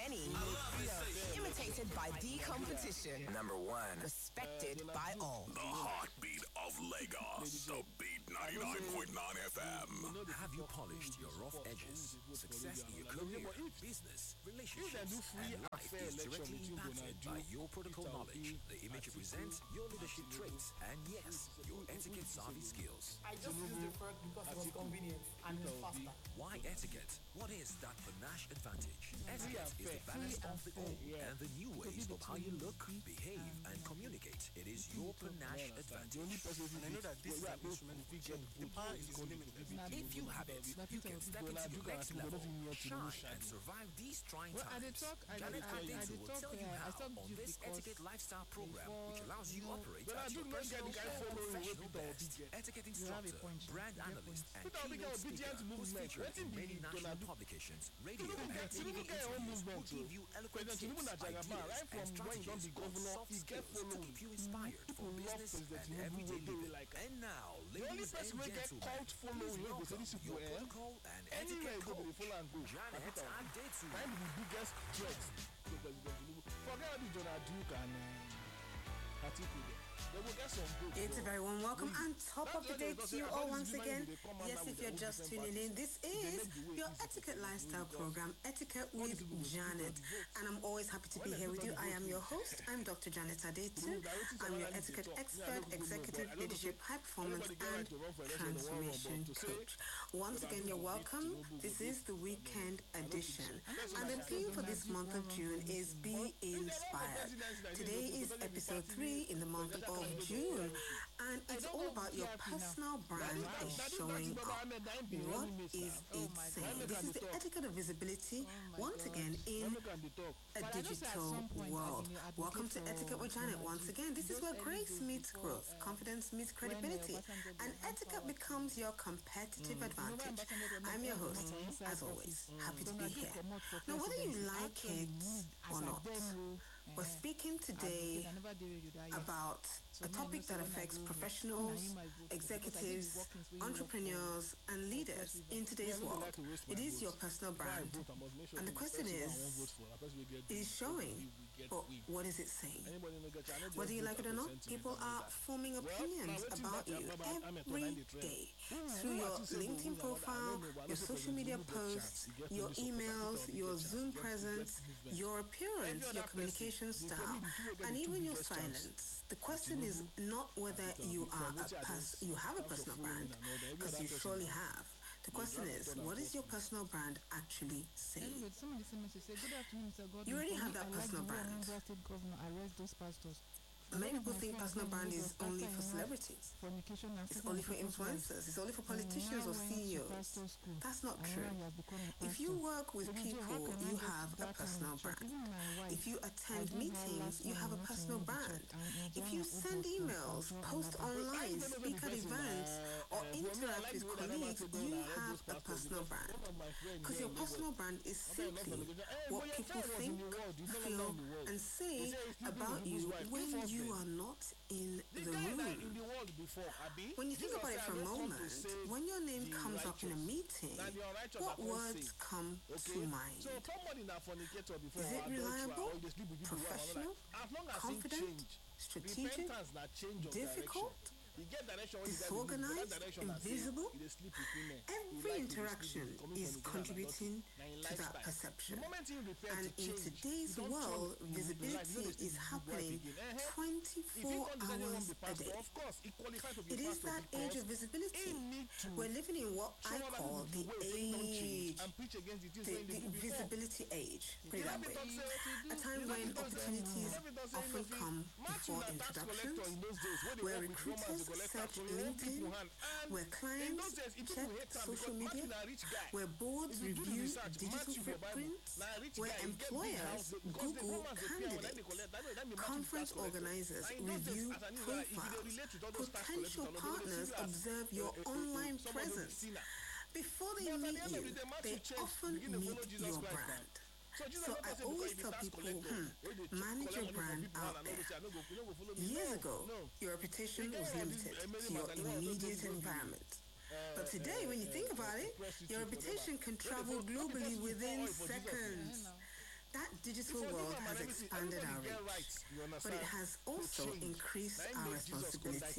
many, imitated by the competition. Number one, respected by all. The heartbeat of Lagos, the Beat 99.9 FM. Have you polished your rough edges? Success in your career, business, relationships, and life is directly impacted by your protocol knowledge, the image you present, your leadership traits, and yes, your etiquette savvy skills. I just used the fork because it was convenient and it's faster. Why etiquette? What is that panache advantage? Etiquette is the balance of the old and the new ways of how you look, behave, and communicate. It is your panache advantage. And I know that this is an instrument the power is limited. If you have it, you can step into the next level, shine, and survive these trying times. Janet Adetu will tell you how on this Etiquette Lifestyle program, which allows you to operate at your personal professional best. Etiquette instructor, brand analyst, and keynote speaker who's featured in many national publications, radio, and TV interviews will give you eloquent tips, ideas, and strategies on soft skills to keep you inspired for business and everyday living. And now, ladies and gentlemen, please welcome your protocol and etiquette coach, Janet Adetu. I'm the biggest threat to President Tinubu. Forget all the Donald Duke and Atiku there. They will get some good. It's a very warm welcome and top of the day to you all once again. Yes, if you're just tuning in, this is your Etiquette Lifestyle program, Etiquette with Janet. And I'm always happy to be here with you. I am your host. I'm Dr. Janet Adetu. I'm your etiquette expert, executive leadership, high performance and transformation coach. Once again, you're welcome. This is the weekend edition. And the theme for this month of June is Be Inspired. Today is episode 3 in the month of June, and it's all about your personal brand is showing up. What is it saying? This is the etiquette of visibility, once again in a digital world. Welcome to Etiquette with Janet. Once again, this is where grace meets growth, confidence meets credibility, and etiquette becomes your competitive advantage. I'm your host, as always, happy to be here. Now, whether you like it or not, we're speaking today about a topic that affects professionals, executives, entrepreneurs, and leaders in today's world. It is your personal brand. And the question is, it is showing, but what is it saying? Whether you like it or not, people are forming opinions about you every day through your LinkedIn profile, your social media posts, your emails, your Zoom presence, your appearance, your communication style, and even your silence. The question is not whether you have a personal brand, because you surely have. The question is, what is your personal brand actually saying? You already have that personal brand. Many people think personal brand is only for celebrities. It's only for influencers. It's only for politicians or CEOs. That's not true. If you work with people, you have a personal brand. If you attend meetings, you have a personal brand. If you send emails, post online, speak at events, or interact with colleagues, you have a personal brand. Because your personal brand is simply what people think, feel, and say about you when you are not in the room. When you think about it for a moment, when your name comes up in a meeting, what words come to mind? Is it reliable, professional, confident, strategic, difficult, disorganized, invisible? Every interaction is contributing to that perception. And in today's world, visibility is happening 24 hours a day. It is that age of visibility. We're living in what I call the visibility age, put it that way. A time when opportunities often come before introductions, where recruiters search LinkedIn, where clients check social media, where boards review digital footprints, where employers Google candidates, conference organizers review profiles, potential partners observe your online presence. Before they meet you, they often meet your brand. So I always tell people, manage your brand out there. Years ago, your reputation was limited to your immediate environment. But today, when you think about it, your reputation can travel globally within seconds. That digital world has expanded our reach, but it has also increased our responsibility.